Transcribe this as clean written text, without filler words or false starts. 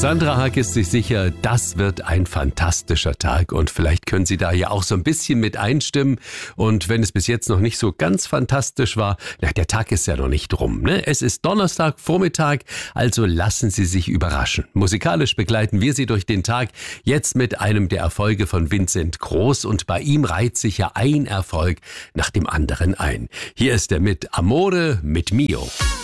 Sandra Haag ist sich sicher, das wird ein fantastischer Tag und vielleicht können Sie da ja auch so ein bisschen mit einstimmen. Und wenn es bis jetzt noch nicht so ganz fantastisch war, der Tag ist ja noch nicht rum, ne? Es ist Donnerstag, Vormittag, also lassen Sie sich überraschen. Musikalisch begleiten wir Sie durch den Tag, jetzt mit einem der Erfolge von Vincent Groß und bei ihm reiht sich ja ein Erfolg nach dem anderen ein. Hier ist er mit Amore mit Mio.